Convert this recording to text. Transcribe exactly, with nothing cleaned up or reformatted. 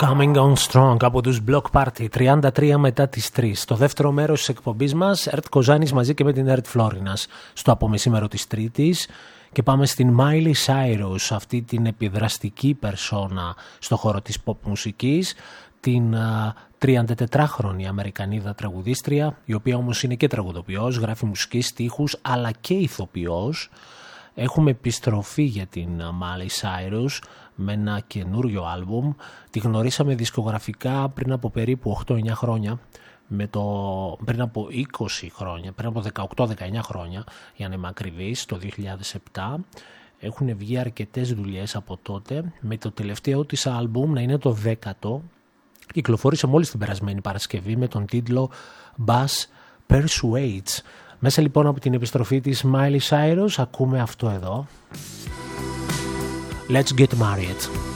Coming on strong από τους Block Party, τριάντα τρία μετά τις τρεις. Στο δεύτερο μέρος της εκπομπής μας, Ερτ Κοζάνης μαζί και με την Ερτ Φλόρινας στο απομεσήμερο της Τρίτης. Και πάμε στην Miley Cyrus, αυτή την επιδραστική περσόνα στο χώρο της pop μουσικής, την uh, τριαντατετράχρονη Αμερικανίδα τραγουδίστρια, η οποία όμως είναι και τραγουδοποιός, γράφει μουσική, στίχους, αλλά και ηθοποιός. Έχουμε επιστροφή για την Miley Cyrus με ένα καινούριο άλμπουμ. Τη γνωρίσαμε δισκογραφικά πριν από περίπου οκτώ εννιά χρόνια, με το, πριν από είκοσι χρόνια, πριν από δεκαοκτώ δεκαεννιά χρόνια για να είμαι ακριβής, το δύο χιλιάδες επτά. Έχουν βγει αρκετές δουλειές από τότε, με το τελευταίο της άλμπουμ να είναι το δέκατο. Κυκλοφόρησε μόλις την περασμένη Παρασκευή με τον τίτλο Bass Persuades. Μέσα λοιπόν από την επιστροφή της Miley Cyrus ακούμε αυτό εδώ. Let's get married.